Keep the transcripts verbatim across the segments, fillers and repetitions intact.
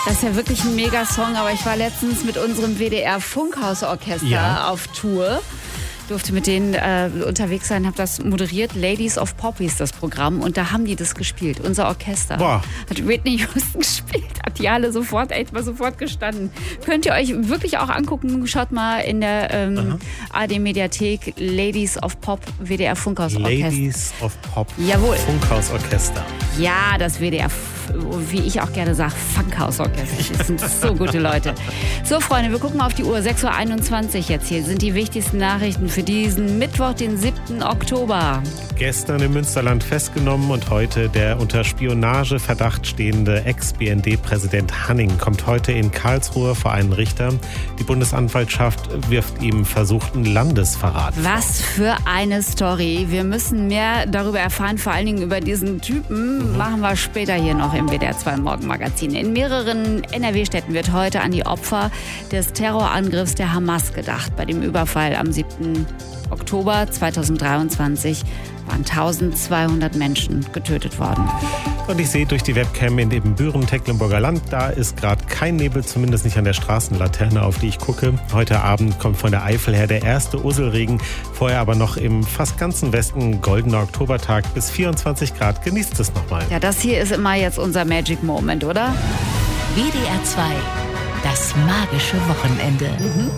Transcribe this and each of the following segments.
Das ist ja wirklich ein Mega-Song, aber ich war letztens mit unserem W D R-Funkhausorchester ja. auf Tour. Durfte mit denen äh, unterwegs sein, habe das moderiert. Ladies of Pop hieß das Programm und da haben die das gespielt. Unser Orchester Boah. hat Whitney Houston gespielt, hat die alle sofort, echt mal sofort gestanden. Könnt ihr euch wirklich auch angucken. Schaut mal in der ähm, A R D-Mediathek Ladies of Pop W D R-Funkhausorchester. Ladies of Pop Jawohl. Funkhausorchester. Ja, das W D R, wie ich auch gerne sage, Funkhausorchester. Das sind so gute Leute. So, Freunde, wir gucken auf die Uhr. sechs Uhr einundzwanzig jetzt hier sind die wichtigsten Nachrichten für diesen Mittwoch, den siebten Oktober. Gestern im Münsterland festgenommen und heute der unter Spionageverdacht stehende Ex-B N D-Präsident Hanning kommt heute in Karlsruhe vor einen Richter. Die Bundesanwaltschaft wirft ihm versuchten Landesverrat vor. Was für eine Story. Wir müssen mehr darüber erfahren, vor allen Dingen über diesen Typen. Mhm. Machen wir später hier noch im W D R zwei Morgenmagazin. In mehreren N R W-Städten wird heute an die Opfer des Terrorangriffs der Hamas gedacht. Bei dem Überfall am siebten Oktober zweitausenddreiundzwanzig waren eintausendzweihundert Menschen getötet worden. Und ich sehe durch die Webcam in dem Büren Tecklenburger Land, da ist gerade kein Nebel, zumindest nicht an der Straßenlaterne, auf die ich gucke. Heute Abend kommt von der Eifel her der erste Urselregen, vorher aber noch im fast ganzen Westen goldener Oktobertag bis vierundzwanzig Grad. Genießt es nochmal. Ja, das hier ist immer jetzt unser Magic Moment, oder? W D R zwei, das magische Wochenende. Mhm.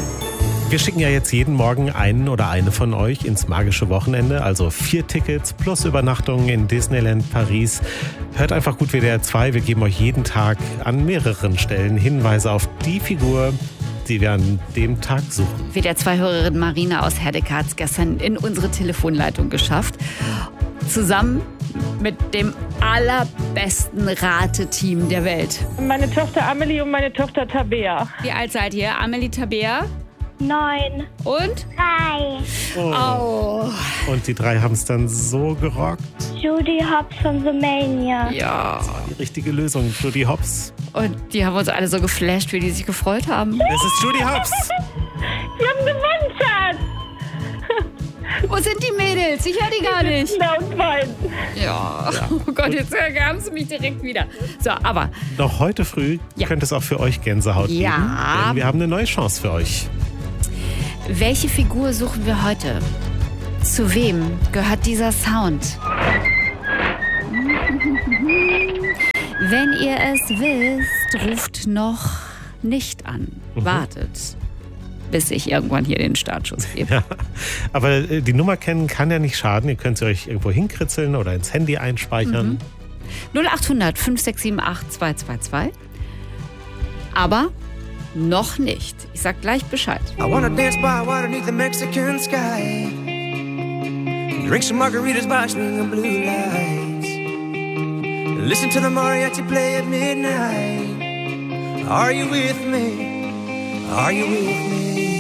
Wir schicken ja jetzt jeden Morgen einen oder eine von euch ins magische Wochenende, also vier Tickets plus Übernachtungen in Disneyland Paris. Hört einfach gut W D R zwei, wir geben euch jeden Tag an mehreren Stellen Hinweise auf die Figur, die wir an dem Tag suchen. W D R zwei-Hörerin Marina aus Herdecke hat es gestern in unsere Telefonleitung geschafft. Zusammen mit dem allerbesten Rateteam der Welt. Meine Tochter Amelie und meine Tochter Tabea. Wie alt seid ihr? Amelie, Tabea? Neun. Und? Drei. Oh. Oh. Und die drei haben es dann so gerockt. Judy Hopps von The Mania. Ja. Die richtige Lösung, Judy Hopps. Und die haben uns alle so geflasht, wie die sich gefreut haben. Es ist Judy Hopps. Wir haben gewonnen, Schatz. Wo sind die Mädels? Ich höre die gar nicht. Laut weinen. Ja. ja. Oh Gott, jetzt haben sie mich direkt wieder. So, aber... Noch heute früh ja. könnte es auch für euch Gänsehaut ja. geben. Denn wir haben eine neue Chance für euch. Welche Figur suchen wir heute? Zu wem gehört dieser Sound? Wenn ihr es wisst, ruft noch nicht an. Mhm. Wartet, bis ich irgendwann hier den Startschuss gebe. Ja, aber die Nummer kennen kann ja nicht schaden. Ihr könnt sie euch irgendwo hinkritzeln oder ins Handy einspeichern. Mhm. null achthundert fünf sechs sieben acht zwei zwei zwei. Aber noch nicht. Ich sag gleich Bescheid. I wanna dance by water beneath the Mexican sky. Drink some margaritas by swinging blue lights. Listen to the mariachi play at midnight. Are you with me? Are you with me?